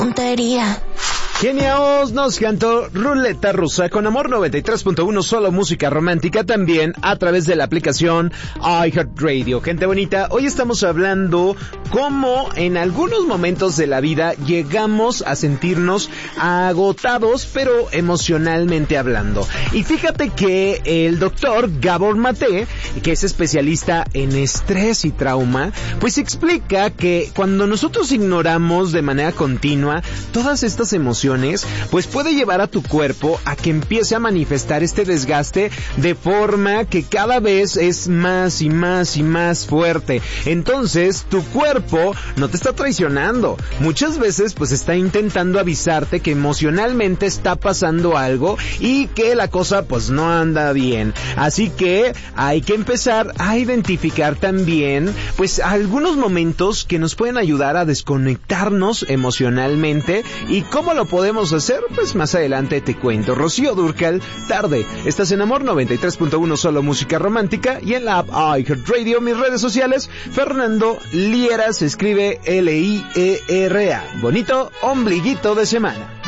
puntería. Geniaos nos cantó Ruleta Rusa con Amor 93.1, solo música romántica, también a través de la aplicación iHeartRadio. Gente bonita, hoy estamos hablando cómo en algunos momentos de la vida llegamos a sentirnos agotados, pero emocionalmente hablando. Y fíjate que el doctor Gabor Mate, que es especialista en estrés y trauma, pues explica que cuando nosotros ignoramos de manera continua todas estas emociones, pues puede llevar a tu cuerpo a que empiece a manifestar este desgaste de forma que cada vez es más y más y más fuerte. Entonces, tu cuerpo no te está traicionando. Muchas veces, pues está intentando avisarte que emocionalmente está pasando algo y que la cosa, pues no anda bien. Así que hay que empezar a identificar también, pues algunos momentos que nos pueden ayudar a desconectarnos emocionalmente. ¿Y cómo lo podemos hacer? Pues más adelante te cuento. Rocío Dúrcal, tarde. Estás en Amor 93.1, solo música romántica, y en la app iHeartRadio. Mis redes sociales, Fernando Liera, se escribe Liera. Bonito ombliguito de semana.